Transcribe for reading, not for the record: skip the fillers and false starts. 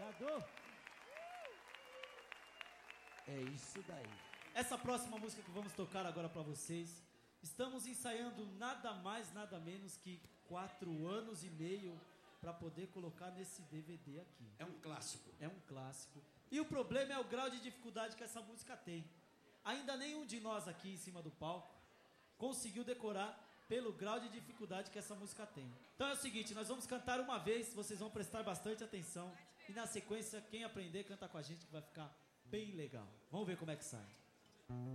Obrigado. É isso daí. Essa próxima música que vamos tocar agora pra vocês, estamos ensaiando nada mais, nada menos que 4 anos e meio pra poder colocar nesse DVD aqui. É um clássico. É um clássico. E o problema é o grau de dificuldade que essa música tem. Ainda nenhum de nós aqui em cima do palco conseguiu decorar pelo grau de dificuldade que essa música tem. Então é o seguinte, nós vamos cantar uma vez, vocês vão prestar bastante atenção. E na sequência, quem aprender, canta com a gente que vai ficar bem legal. Vamos ver como é que sai.